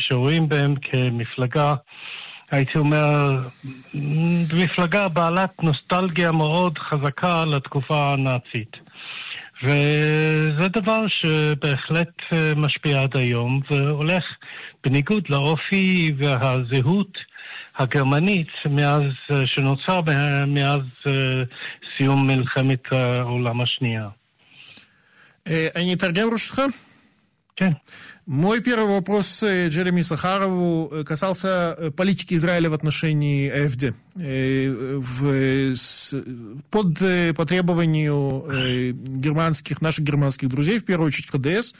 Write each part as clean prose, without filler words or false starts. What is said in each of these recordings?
שרואים בהם כמפלגה, הייתי אומר, מפלגה בעלת נוסטלגיה מאוד חזקה לתקופה הנאצית. וזה דבר שבהחלט משפיע עד היום, והולך בניגוד לאופי והזהות הגרמנית שנוצר מאז סיום מלחמת העולם השנייה. אני אתרגם ברשותך? כן. Мой первый вопрос Джереми Сахарову касался политики Израиля в отношении АФД. По требованию наших германских друзей, в первую очередь ХДС,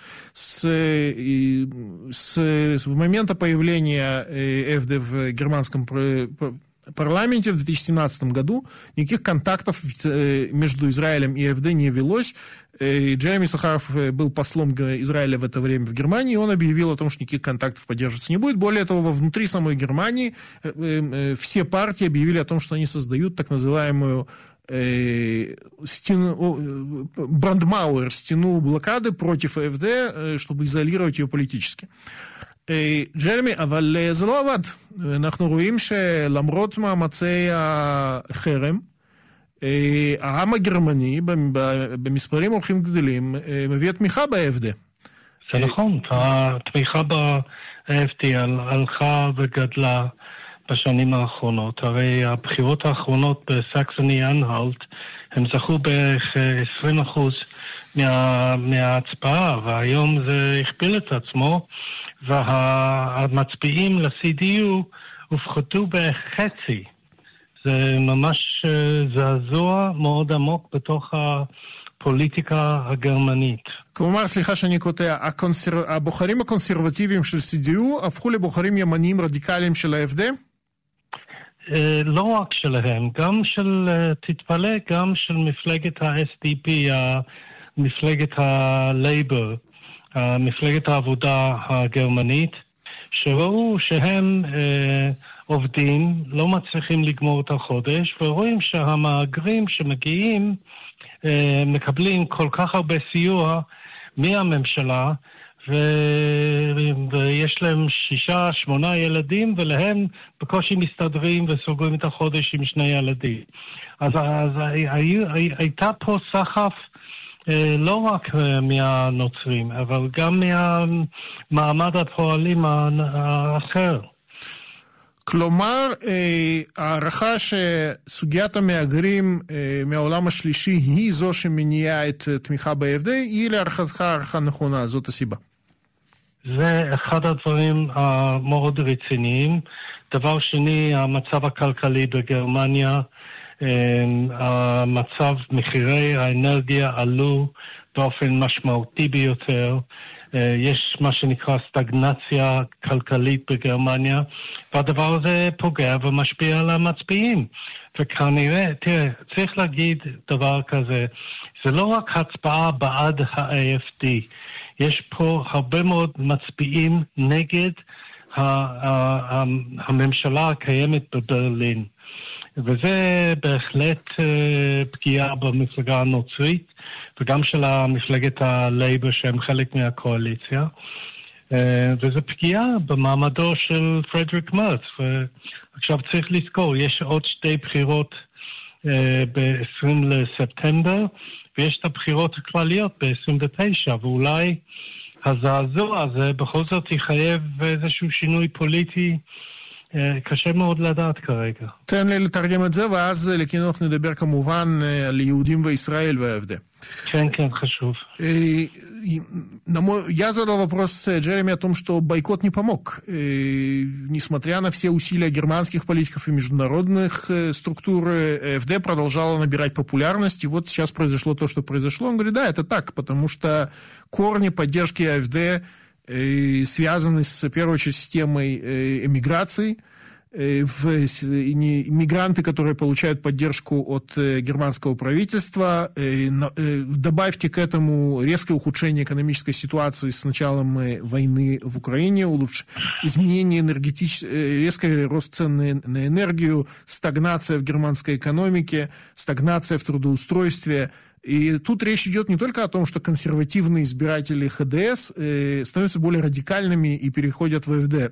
с момента появления АФД в германском парламенте в 2017 году никаких контактов между Израилем и АФД не велось. Джереми Сахаров был послом Израиля в это время в Германии, и он объявил о том, что никаких контактов поддерживаться не будет. Более того, внутри самой Германии все партии объявили о том, что они создают так называемую Брандмауэр, стену блокады против АФД, чтобы изолировать ее политически. ג'רמי, אבל זה לא עבד. אנחנו רואים שלמרות מאמצי החרם, העם הגרמני במספרים הולכים גדלים מביא תמיכה ב-AfD. זה נכון, התמיכה ב-AfD הלכה וגדלה בשנים האחרונות. הרי הבחירות האחרונות בסקסוני אנהלט הם זכו בערך 20% מההצבעה, והיום זה הכפיל את עצמו, והמצביעים ל-CDU הופחתו בחצי. זה ממש זעזוע מאוד עמוק בתוך הפוליטיקה הגרמנית. כלומר, סליחה שאני קוטע, הבוחרים הקונסרבטיביים של CDU הפכו לבוחרים ימניים רדיקליים של ה-AfD? לא רק שלהם, גם של, תתפלא, גם של מפלגת ה-SDP, מפלגת הלייבר, מפלגת העבודה הגרמנית, שראו שהם עובדים, לא מצליחים לגמור את החודש, ורואים שהמאגרים שמגיעים מקבלים כל כך הרבה סיוע מהממשלה, ויש להם 6-8 ילדים, ולהם בקושי מסתדרים וסוגרים את החודש עם 2 ילדים. אז הייתה פה סחף לא רק מהנוצרים, אבל גם מהמעמד הפועלים האחר. כלומר, הערכה שסוגיית המהגרים מהעולם השלישי היא זו שמניעה את תמיכה ב-AfD, היא להערכתך הערכה נכונה, זאת הסיבה. זה אחד הדברים המאוד רציניים. דבר שני, המצב הכלכלי בגרמניה, המצב, מחירי האנרגיה עלו באופן משמעותי ביותר. יש מה שנקרא סטגנציה כלכלית בגרמניה, והדבר הזה פוגע ומשפיע על המצביעים. וכנראה, תראה, צריך להגיד דבר כזה, זה לא רק הצבעה בעד ה-AfD, יש פה הרבה מאוד מצביעים נגד הממשלה הקיימת בברלין. וזה בהחלט פגיעה במפלגה הנוצרית, וגם של המפלגת הלייבר שהם חלק מהקואליציה, וזה פגיעה במעמדו של פרדריק מרץ. ועכשיו צריך לזכור, יש עוד 2 בחירות ב-20 לספטמבר, ויש את הבחירות הכלליות ב-29, ואולי הזעזוע הזה בכל זאת יחייב איזשהו שינוי פוליטי, קשה מאוד לדעת כרגע. תן לי לתרגם את זה, ואז לכינוך נדבר כמובן על יהודים וישראל ו-AfD. כן, כן, хашув. Я задал вопрос Джереми о том, что бойкот не помог. Несмотря на все усилия германских политиков и международных структур, АфД продолжала набирать популярность, и вот сейчас произошло то, что произошло. Он говорит, да, это так, потому что корни поддержки АфД связаны, в первую очередь, с темой эмиграции. Мигранты, которые получают поддержку от германского правительства. Добавьте к этому резкое ухудшение экономической ситуации с началом войны в Украине, изменение резкий рост цен на энергию, стагнация в германской экономике, стагнация в трудоустройстве. И тут речь идет не только о том, что консервативные избиратели ХДС становятся более радикальными и переходят в АфД.